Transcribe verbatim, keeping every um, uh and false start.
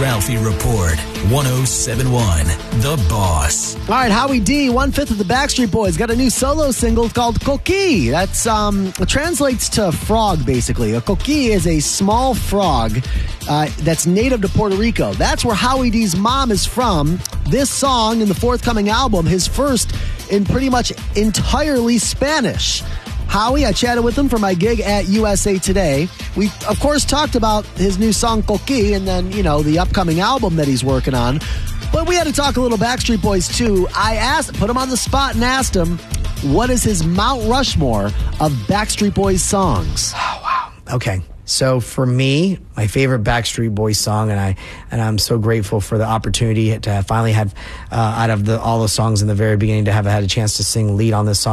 Ralphie Report. one oh seven point one, The Boss. All right, Howie D, one-fifth of the Backstreet Boys, got a new solo single called Coqui. That's, um, it translates to frog, basically. A coqui is a small frog uh, that's native to Puerto Rico. That's where Howie D's mom is from. This song in the forthcoming album, his first in pretty much entirely Spanish. Howie, I chatted with him for my gig at U S A Today. We, of course, talked about his new song, Coqui, and then, you know, the upcoming album that he's working on. But we had to talk a little Backstreet Boys, too. I asked, put him on the spot and asked him, what is his Mount Rushmore of Backstreet Boys songs? Oh, wow. Okay. So for me, my favorite Backstreet Boys song, and I and I'm so grateful for the opportunity to have finally had, uh, out of the all the songs in the very beginning, to have had a chance to sing lead on this song.